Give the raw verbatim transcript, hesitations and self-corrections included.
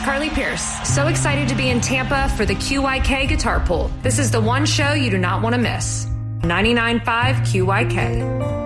Carly Pierce. So excited to be in Tampa for the Q Y K Guitar Pool. This is the one show you do not want to miss. ninety-nine point five Q Y K.